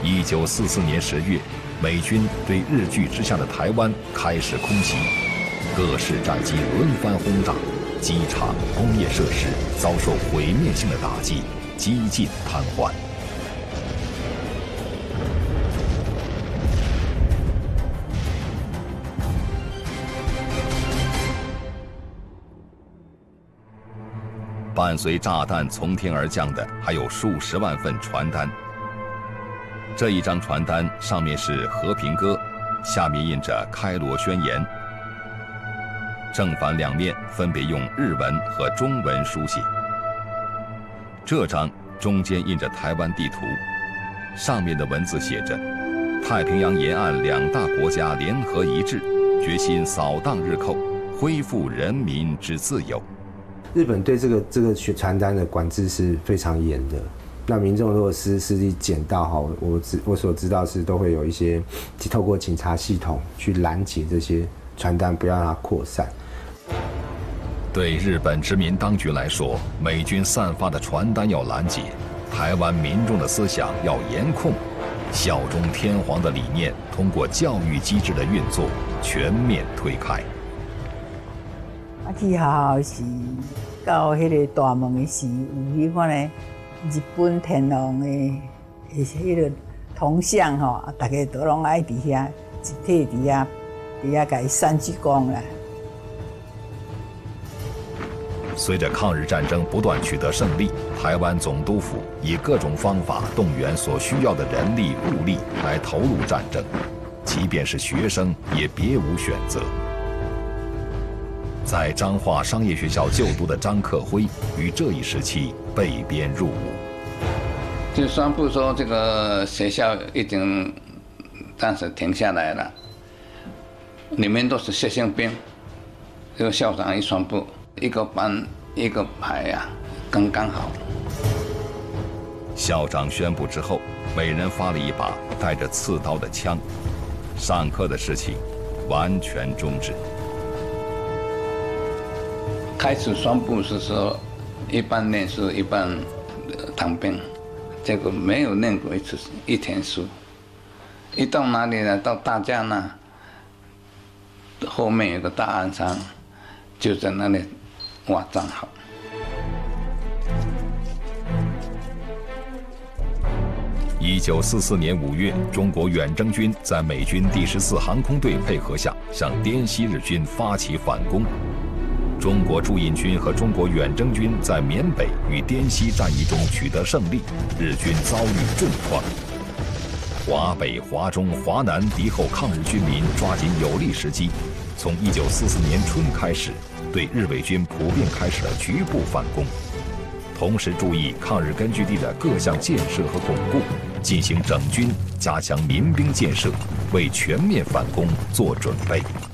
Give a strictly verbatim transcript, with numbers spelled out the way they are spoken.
一九四四年十月，美军对日据之下的台湾开始空袭，各式战机轮番轰炸，机场、工业设施遭受毁灭性的打击，几近瘫痪。伴随炸弹从天而降的，还有数十万份传单。这一张传单上面是和平鸽，下面印着开罗宣言。正反两面分别用日文和中文书写。这张中间印着台湾地图，上面的文字写着：太平洋沿岸两大国家联合一致，决心扫荡日寇，恢复人民之自由。 日本对这个这个传单的管制是非常严的。那民众如果私私地捡到哈，我知我所知道是都会有一些透过警察系统去拦截这些传单，不要让它扩散。 对日本殖民当局来说，美军散发的传单要拦截，台湾民众的思想要严控，效忠天皇的理念通过教育机制的运作全面推开。 啊，去学校是到迄个大门的时，有迄款呢日本天皇的迄个铜像吼，大家都拢爱伫遐一体伫遐伫遐甲伊三鞠躬啦。 随着抗日战争不断取得胜利，台湾总督府以各种方法动员所需要的人力物力来投入战争，即便是学生也别无选择。在彰化商业学校就读的张克辉，于这一时期被编入伍。 就宣布说这个学校已经暂时停下来了，里面都是学生兵。这个校长一宣布，一个班一个排呀、啊，刚刚好。 校长宣布之后，每人发了一把带着刺刀的枪，上课的事情完全终止。 开始宣布是说，一半念书，一半当兵，结果没有念过一次一天书。一到哪里呢？到大家那，后面有个大暗场，就在那里挖战壕。 一九四四年五月，中国远征军在美军第十四航空队配合下，向滇西日军发起反攻。中国驻印军和中国远征军在缅北与滇西战役中取得胜利，日军遭遇重创。华北、华中、华南敌后抗日军民抓紧有利时机，从一九四四年春开始，对日伪军普遍开始了局部反攻，同时注意抗日根据地的各项建设和巩固，进行整军，加强民兵建设，为全面反攻做准备。